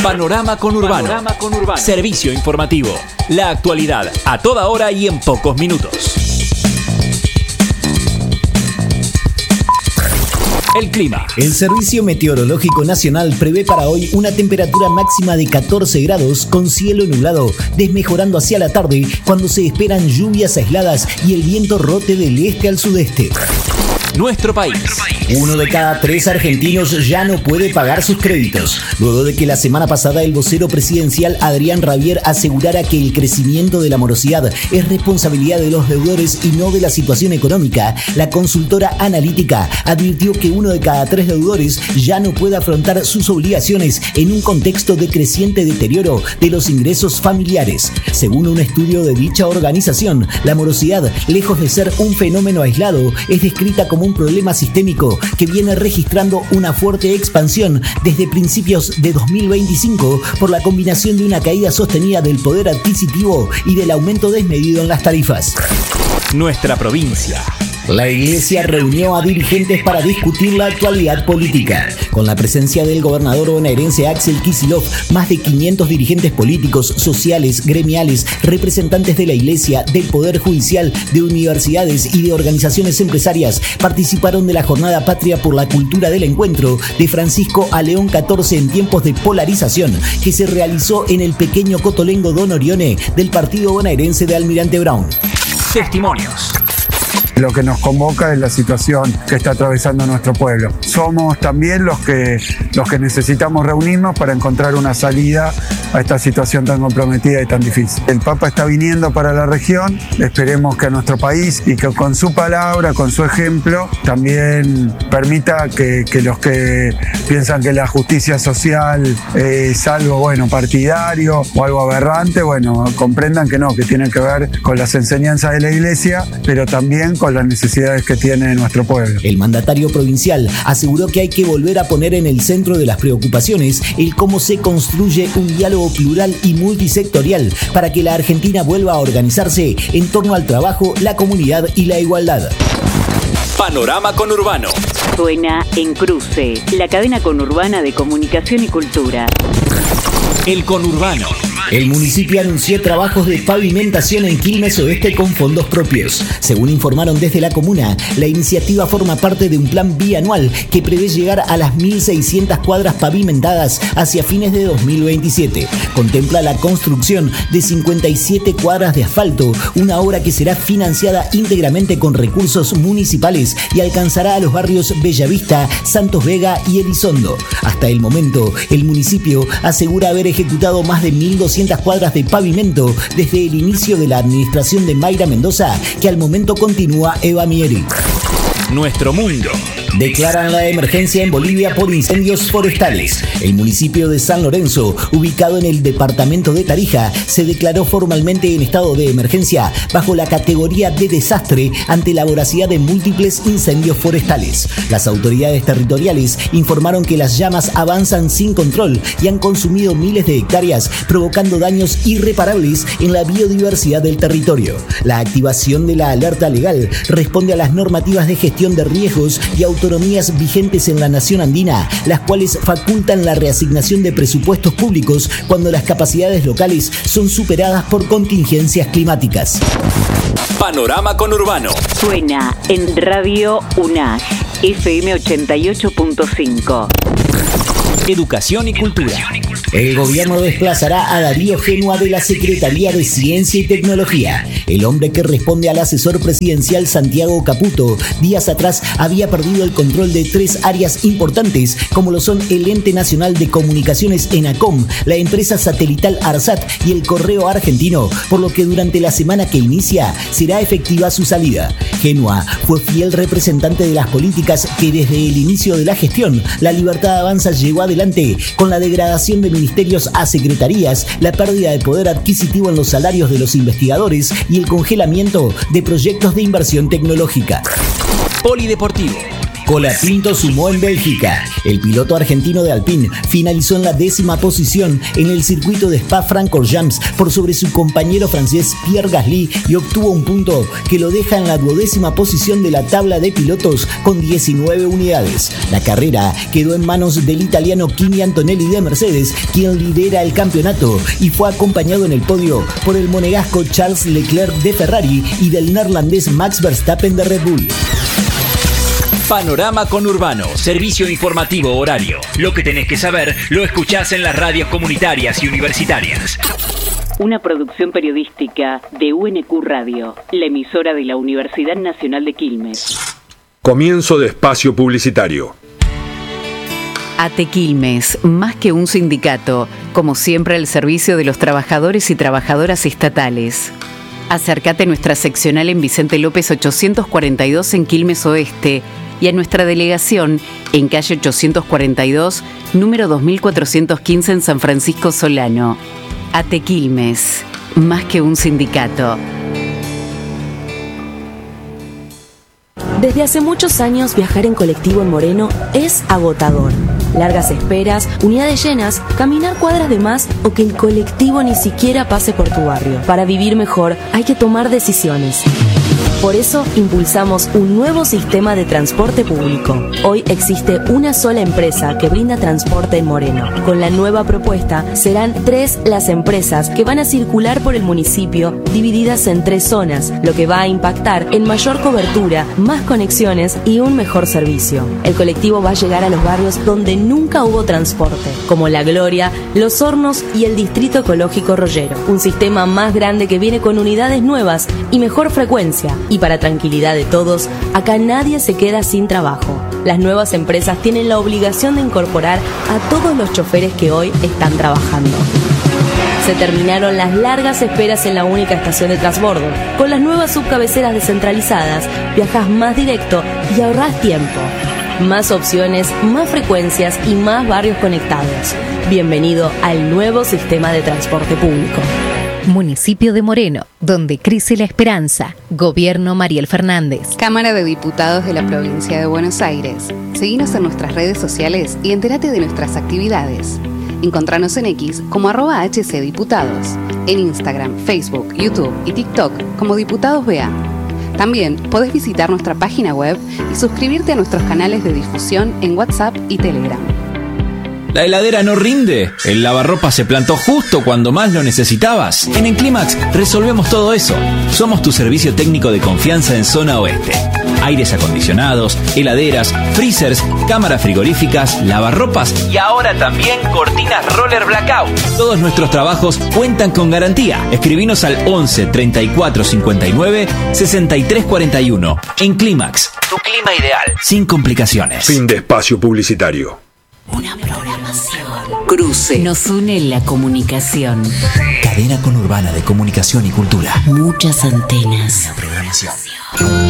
Panorama Conurbano. Servicio informativo. La actualidad a toda hora y en pocos minutos. El clima. El Servicio Meteorológico Nacional prevé para hoy una temperatura máxima de 14 grados con cielo nublado, desmejorando hacia la tarde cuando se esperan lluvias aisladas y el viento rote del este al sudeste. Nuestro país. 1 de cada 3 argentinos ya no puede pagar sus créditos. Luego de que la semana pasada el vocero presidencial Adrián Rabier asegurara que el crecimiento de la morosidad es responsabilidad de los deudores y no de la situación económica, la consultora analítica advirtió que 1 de cada 3 deudores ya no puede afrontar sus obligaciones en un contexto de creciente deterioro de los ingresos familiares. Según un estudio de dicha organización, la morosidad, lejos de ser un fenómeno aislado, es descrita como un problema sistémico que viene registrando una fuerte expansión desde principios de 2025 por la combinación de una caída sostenida del poder adquisitivo y del aumento desmedido en las tarifas. Nuestra provincia. La Iglesia reunió a dirigentes para discutir la actualidad política. Con la presencia del gobernador bonaerense Axel Kicillof, más de 500 dirigentes políticos, sociales, gremiales, representantes de la Iglesia, del Poder Judicial, de universidades y de organizaciones empresarias participaron de la Jornada Patria por la Cultura del Encuentro de Francisco a León XIV en tiempos de polarización, que se realizó en el pequeño Cotolengo Don Orione del partido bonaerense de Almirante Brown. Testimonios. Lo que nos convoca es la situación que está atravesando nuestro pueblo. Somos también los que necesitamos reunirnos para encontrar una salida a esta situación tan comprometida y tan difícil. El Papa está viniendo para la región, esperemos que a nuestro país y que con su palabra, con su ejemplo, también permita que los que piensan que la justicia social es algo partidario o algo aberrante, comprendan que no, que tiene que ver con las enseñanzas de la Iglesia, pero también con las necesidades que tiene nuestro pueblo. El mandatario provincial aseguró que hay que volver a poner en el centro de las preocupaciones el cómo se construye un diálogo plural y multisectorial para que la Argentina vuelva a organizarse en torno al trabajo, la comunidad y la igualdad. Panorama Conurbano. Suena en Cruce, la cadena conurbana de comunicación y cultura. El Conurbano. El municipio anunció trabajos de pavimentación en Quilmes Oeste con fondos propios. Según informaron desde la comuna, la iniciativa forma parte de un plan bianual que prevé llegar a las 1.600 cuadras pavimentadas hacia fines de 2027. Contempla la construcción de 57 cuadras de asfalto, una obra que será financiada íntegramente con recursos municipales y alcanzará a los barrios Bellavista, Santos Vega y Elizondo. Hasta el momento, el municipio asegura haber ejecutado más de 1.200 cuadras de pavimento desde el inicio de la administración de Mayra Mendoza, que al momento continúa Eva Mieri. Nuestro mundo. Declaran la emergencia en Bolivia por incendios forestales. El municipio de San Lorenzo, ubicado en el departamento de Tarija, se declaró formalmente en estado de emergencia bajo la categoría de desastre ante la voracidad de múltiples incendios forestales. Las autoridades territoriales informaron que las llamas avanzan sin control y han consumido miles de hectáreas, provocando daños irreparables en la biodiversidad del territorio. La activación de la alerta legal responde a las normativas de gestión de riesgos y autonomías vigentes en la nación andina, las cuales facultan la reasignación de presupuestos públicos cuando las capacidades locales son superadas por contingencias climáticas. Panorama Conurbano. Suena en Radio UNAG, FM 88.5. Educación y cultura. El gobierno desplazará a Darío Genua de la Secretaría de Ciencia y Tecnología. El hombre que responde al asesor presidencial Santiago Caputo, días atrás había perdido el control de 3 áreas importantes, como lo son el Ente Nacional de Comunicaciones ENACOM, la empresa satelital ARSAT y el Correo Argentino, por lo que durante la semana que inicia será efectiva su salida. Genua fue fiel representante de las políticas que desde el inicio de la gestión La Libertad Avanza llevó adelante, con la degradación de ministerios a secretarías, la pérdida de poder adquisitivo en los salarios de los investigadores y el congelamiento de proyectos de inversión tecnológica. Polideportivo. Colapinto sumó en Bélgica. El piloto argentino de Alpine finalizó en la 10ª posición en el circuito de Spa-Francorchamps por sobre su compañero francés Pierre Gasly y obtuvo un punto que lo deja en la 12ª posición de la tabla de pilotos con 19 unidades. La carrera quedó en manos del italiano Kimi Antonelli de Mercedes, quien lidera el campeonato y fue acompañado en el podio por el monegasco Charles Leclerc de Ferrari y del neerlandés Max Verstappen de Red Bull. Panorama Conurbano, servicio informativo horario. Lo que tenés que saber lo escuchás en las radios comunitarias y universitarias. Una producción periodística de UNQ Radio, la emisora de la Universidad Nacional de Quilmes. Comienzo de espacio publicitario. ATE Quilmes, más que un sindicato, como siempre al servicio de los trabajadores y trabajadoras estatales. Acércate a nuestra seccional en Vicente López 842 en Quilmes Oeste y a nuestra delegación en calle 842, número 2415 en San Francisco Solano. ATE Quilmes, más que un sindicato. Desde hace muchos años viajar en colectivo en Moreno es agotador. Largas esperas, unidades llenas, caminar cuadras de más o que el colectivo ni siquiera pase por tu barrio. Para vivir mejor hay que tomar decisiones. Por eso impulsamos un nuevo sistema de transporte público. Hoy existe una sola empresa que brinda transporte en Moreno. Con la nueva propuesta serán 3 las empresas que van a circular por el municipio divididas en 3 zonas, lo que va a impactar en mayor cobertura, más conexiones y un mejor servicio. El colectivo va a llegar a los barrios donde nunca hubo transporte, como La Gloria, Los Hornos y el Distrito Ecológico Rollero. Un sistema más grande que viene con unidades nuevas y mejor frecuencia. Y para tranquilidad de todos, acá nadie se queda sin trabajo. Las nuevas empresas tienen la obligación de incorporar a todos los choferes que hoy están trabajando. Se terminaron las largas esperas en la única estación de transbordo. Con las nuevas subcabeceras descentralizadas, viajas más directo y ahorrás tiempo. Más opciones, más frecuencias y más barrios conectados. Bienvenido al nuevo sistema de transporte público. Municipio de Moreno, donde crece la esperanza. Gobierno Mariel Fernández. Cámara de Diputados de la Provincia de Buenos Aires. Seguinos en nuestras redes sociales y entérate de nuestras actividades. Encontranos en X como @HCDiputados. En Instagram, Facebook, YouTube y TikTok como Diputados BA. También podés visitar nuestra página web y suscribirte a nuestros canales de difusión en WhatsApp y Telegram. ¿La heladera no rinde? ¿El lavarropa se plantó justo cuando más lo necesitabas? En Enclimax resolvemos todo eso. Somos tu servicio técnico de confianza en zona oeste. Aires acondicionados, heladeras, freezers, cámaras frigoríficas, lavarropas y ahora también cortinas roller blackout. Todos nuestros trabajos cuentan con garantía. Escribinos al 11 34 59 63 41. Enclimax, tu clima ideal, sin complicaciones. Fin de espacio publicitario. Una programación. Cruce. Nos une la comunicación. Cadena Conurbana de Comunicación y Cultura. Muchas antenas. Programación.